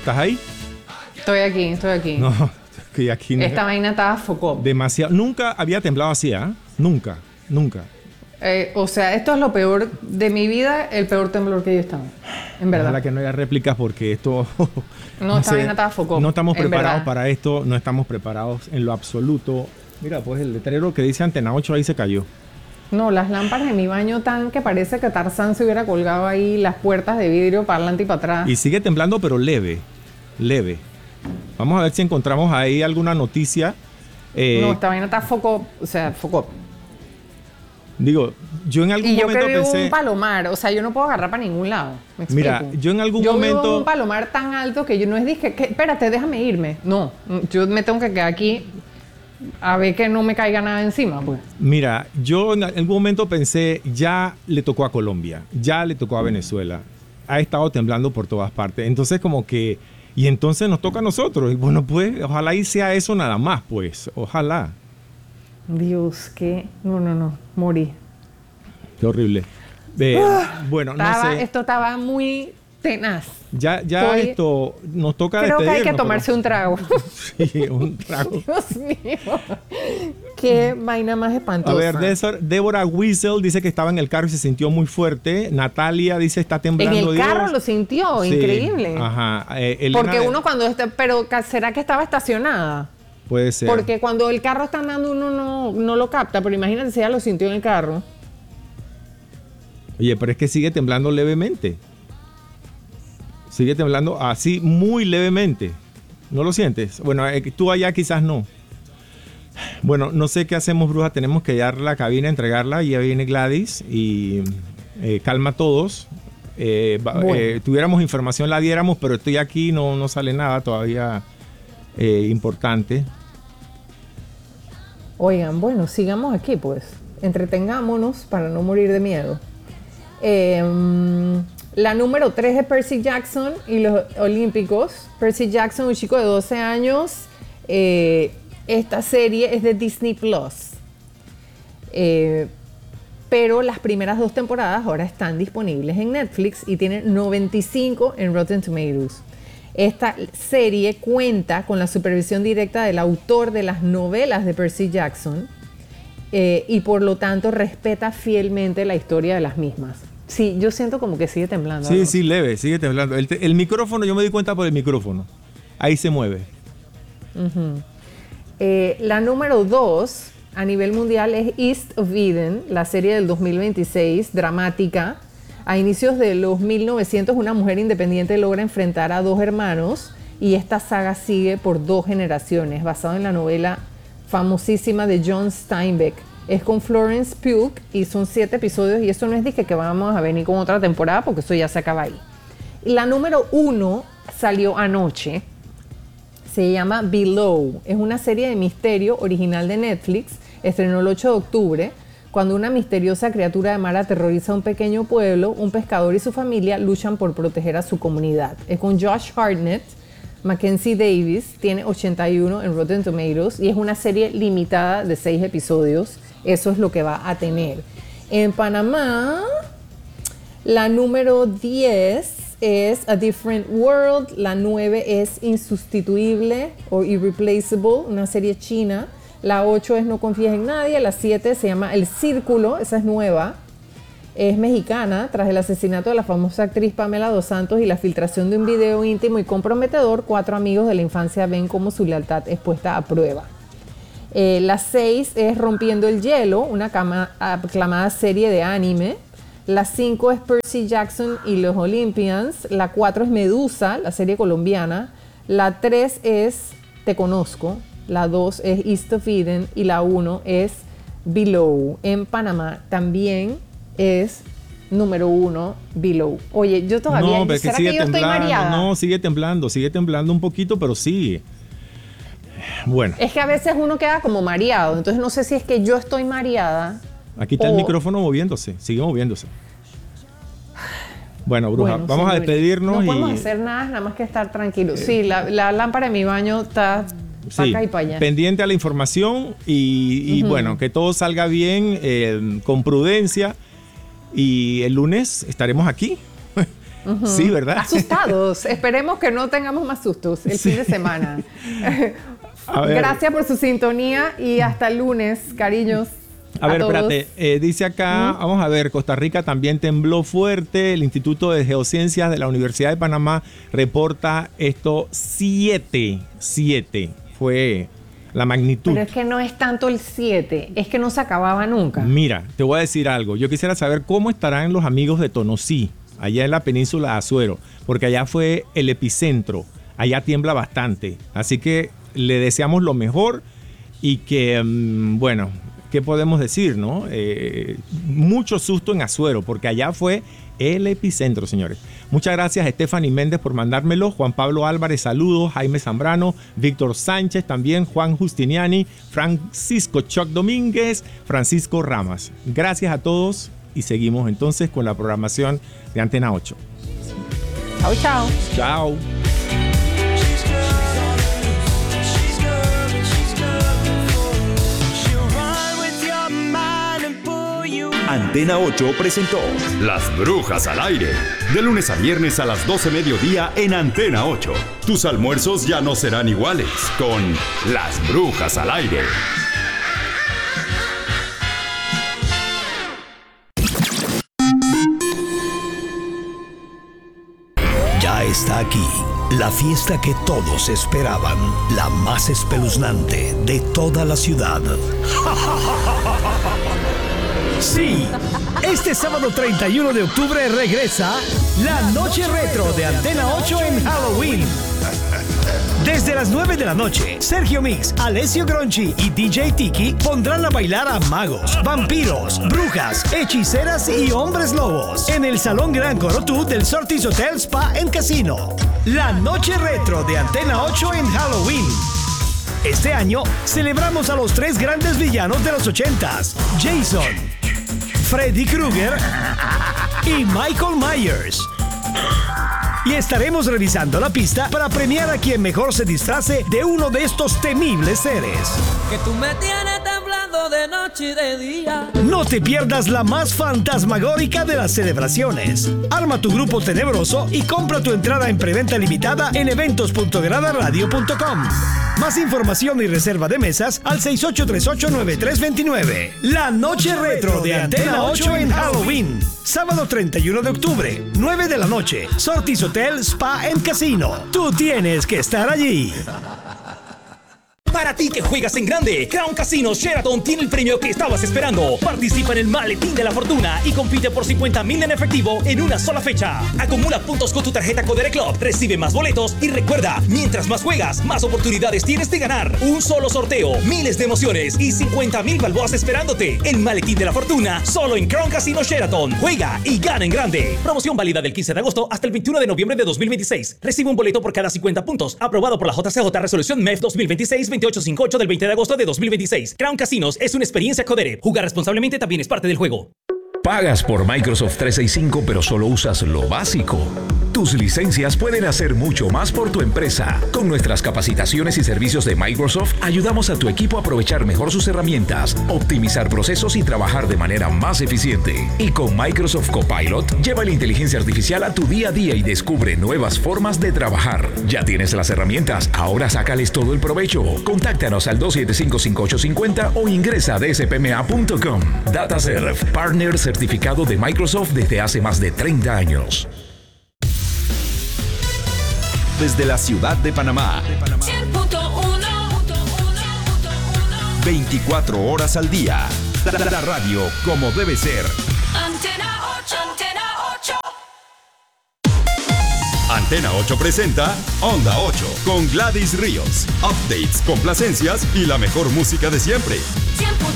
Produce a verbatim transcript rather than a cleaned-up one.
¿Estás ahí? Estoy aquí, estoy aquí. No, que aquí no. Esta vaina estaba focó. Demasiado. Nunca había temblado así, ¿ah? ¿eh? Nunca, nunca. Eh, o sea, esto es lo peor de mi vida, el peor temblor que yo he estado. En verdad. Ojalá que no haya réplicas porque esto... no, no esta vaina estaba focó. No estamos preparados verdad. para esto, no estamos preparados en lo absoluto. Mira, pues el letrero que dice Antena ocho ahí se cayó. No, las lámparas de mi baño tan que parece que Tarzán se hubiera colgado ahí las puertas de vidrio para adelante y para atrás. Y sigue temblando, pero leve, leve. Vamos a ver si encontramos ahí alguna noticia. Eh, no, esta vaina está foco, o sea, foco. Digo, yo en algún y yo momento que vivo pensé... un palomar, o sea, yo no puedo agarrar para ningún lado. ¿Me explico? Mira, yo en algún yo momento... Yo vivo en un palomar tan alto que yo no es dije, que, espérate, déjame irme. No, yo me tengo que quedar aquí a ver que no me caiga nada encima, pues. Mira, yo en algún momento pensé, ya le tocó a Colombia, ya le tocó a Venezuela. Ha estado temblando por todas partes. Entonces como que... Y entonces nos toca a nosotros. Y bueno, pues, ojalá y sea eso nada más, pues. Ojalá. Dios, que... No, no, no. Morí. Qué horrible. Eh, uh, bueno, estaba, no sé. Esto estaba muy tenaz. Ya, ya Estoy... esto nos toca Creo que hay que tomarse pero... un trago. Sí, un trago. Dios mío. Qué vaina más espantosa. A ver, Débora Wiesel dice que estaba en el carro y se sintió muy fuerte. Natalia dice está temblando. En el Dios. carro lo sintió, sí, increíble. Ajá. Eh, Porque uno cuando está, pero ¿será que estaba estacionada? Puede ser. Porque cuando el carro está andando uno no, no lo capta, pero imagínate si ella lo sintió en el carro. Oye, pero es que sigue temblando levemente. Sigue temblando así muy levemente. ¿No lo sientes? Bueno, eh, tú allá quizás no. Bueno, no sé qué hacemos, bruja. Tenemos que llevar la cabina, entregarla. Ya viene Gladys y eh, calma a todos. Eh, bueno. eh, tuviéramos información, la diéramos, pero estoy aquí, no, no sale nada todavía eh, importante. Oigan, bueno, sigamos aquí, pues. Entretengámonos para no morir de miedo. Eh, la número tres es Percy Jackson y los Olímpicos. Percy Jackson, un chico de doce años. Eh, esta serie es de Disney Plus. Eh, pero las primeras dos temporadas ahora están disponibles en Netflix y tienen noventa y cinco en Rotten Tomatoes. Esta serie cuenta con la supervisión directa del autor de las novelas de Percy Jackson eh, y por lo tanto respeta fielmente la historia de las mismas. Sí, yo siento como que sigue temblando. Sí, ¿no? sí, leve, sigue temblando. El, el micrófono, yo me di cuenta por el micrófono. Ahí se mueve. Uh-huh. Eh, la número dos a nivel mundial es East of Eden, la serie del dos mil veintiséis, dramática. A inicios de los mil novecientos, una mujer independiente logra enfrentar a dos hermanos y esta saga sigue por dos generaciones, basado en la novela famosísima de John Steinbeck. Es con Florence Pugh y son siete episodios y eso no es de que, que vamos a venir con otra temporada porque eso ya se acaba ahí. La número uno salió anoche, se llama Below, es una serie de misterio original de Netflix, estrenó el ocho de octubre. Cuando una misteriosa criatura de mar aterroriza a un pequeño pueblo, un pescador y su familia luchan por proteger a su comunidad. Es con Josh Hartnett, Mackenzie Davis, tiene ochenta y uno en Rotten Tomatoes y es una serie limitada de seis episodios. Eso es lo que va a tener. En Panamá, la número diez es A Different World, la nueve es Insustituible o Irreplaceable, una serie china. La ocho es No confíes en nadie, la siete se llama El Círculo, esa es nueva, es mexicana, tras el asesinato de la famosa actriz Pamela Dos Santos y la filtración de un video íntimo y comprometedor, cuatro amigos de la infancia ven cómo su lealtad es puesta a prueba. Eh, la seis es Rompiendo el Hielo, una cama, aclamada serie de anime. La cinco es Percy Jackson y los Olympians, la cuatro es Medusa, la serie colombiana. La tres es Te Conozco. La dos es East of Eden y la uno es Below. En Panamá también es número uno Below. Oye, yo todavía... No, pero ¿será que sigue que yo temblando, estoy mareada? No, sigue temblando, sigue temblando un poquito, pero sigue. Bueno. Es que a veces uno queda como mareado, entonces no sé si es que yo estoy mareada. Aquí está o... el micrófono moviéndose, sigue moviéndose. Bueno, bruja, bueno, vamos señores, a despedirnos. No podemos y... hacer nada, nada más que estar tranquilos. Sí, la, la lámpara de mi baño está... Sí, acá y para allá. pendiente a la información y, y uh-huh. bueno, que todo salga bien, eh, con prudencia. Y el lunes estaremos aquí. Uh-huh. Sí, ¿verdad? Asustados. Esperemos que no tengamos más sustos el sí. fin de semana. Gracias por su sintonía y hasta el lunes, cariños. A, a ver, todos. espérate, eh, dice acá, ¿Mm? vamos a ver, Costa Rica también tembló fuerte. El Instituto de Geociencias de la Universidad de Panamá reporta esto, siete, siete fue la magnitud. Pero es que no es tanto el siete, es que no se acababa nunca. Mira, te voy a decir algo. Yo quisiera saber cómo estarán los amigos de Tonosí, allá en la península de Azuero, porque allá fue el epicentro. Allá tiembla bastante. Así que le deseamos lo mejor y que, um, bueno, ¿qué podemos decir, no? Eh, mucho susto en Azuero, porque allá fue el epicentro, señores. Muchas gracias a Stephanie Méndez por mandármelo. Juan Pablo Álvarez, saludos. Jaime Zambrano, Víctor Sánchez también, Juan Justiniani, Francisco Choc Domínguez, Francisco Ramas. Gracias a todos y seguimos entonces con la programación de Antena ocho. Chao, chao. Chao. Antena ocho presentó Las Brujas al Aire. De lunes a viernes a las doce mediodía en Antena ocho. Tus almuerzos ya no serán iguales con Las Brujas al Aire. Ya está aquí la fiesta que todos esperaban, la más espeluznante de toda la ciudad. Sí, este sábado treinta y uno de octubre regresa la Noche Retro de Antena ocho en Halloween. Desde las nueve de la noche, Sergio Mix, Alessio Gronchi y D J Tiki pondrán a bailar a magos, vampiros, brujas, hechiceras y hombres lobos en el Salón Gran Corotú del Sortis Hotel Spa and Casino. La Noche Retro de Antena ocho en Halloween. Este año celebramos a los tres grandes villanos de los ochentas: Jason, Freddy Krueger y Michael Myers. Y estaremos revisando la pista para premiar a quien mejor se disfrace de uno de estos temibles seres. Que tú me tienes temblando de noche y de día. No te pierdas la más fantasmagórica de las celebraciones. Arma tu grupo tenebroso y compra tu entrada en preventa limitada en eventos punto grada radio punto com. Más información y reserva de mesas al seis ocho tres ocho nueve tres dos nueve. La Noche Retro de Antena ocho en Halloween. Sábado treinta y uno de octubre, nueve de la noche. Sortis Hotel Spa and Casino. Tú tienes que estar allí. Para ti que juegas en grande, Crown Casino Sheraton tiene el premio que estabas esperando. Participa en el Maletín de la Fortuna y compite por cincuenta mil en efectivo en una sola fecha. Acumula puntos con tu tarjeta Codere Club, recibe más boletos y recuerda, mientras más juegas, más oportunidades tienes de ganar. Un solo sorteo, miles de emociones y cincuenta mil balboas esperándote. El Maletín de la Fortuna, solo en Crown Casino Sheraton. Juega y gana en grande. Promoción válida del quince de agosto hasta el veintiuno de noviembre de dos mil veintiséis. Recibe un boleto por cada cincuenta puntos. Aprobado por la J C J Resolución M E F dos mil veintiséis veintiocho cincuenta y ocho del veinte de agosto de dos mil veintiséis. Crown Casinos es una experiencia Codere. Jugar responsablemente también es parte del juego. Pagas por Microsoft trescientos sesenta y cinco pero solo usas lo básico. Tus licencias pueden hacer mucho más por tu empresa. Con nuestras capacitaciones y servicios de Microsoft, ayudamos a tu equipo a aprovechar mejor sus herramientas, optimizar procesos y trabajar de manera más eficiente. Y con Microsoft Copilot, lleva la inteligencia artificial a tu día a día y descubre nuevas formas de trabajar. Ya tienes las herramientas, ahora sácales todo el provecho. Contáctanos al dos siete cinco cinco ocho cinco cero o ingresa a d s p m a punto com. DataServe, partner certificado de Microsoft desde hace más de treinta años. Desde la ciudad de Panamá, veinticuatro horas al día. La, la, la radio como debe ser. Antena ocho, Antena ocho. Antena ocho presenta Onda ocho con Gladys Ríos. Updates, complacencias y la mejor música de siempre.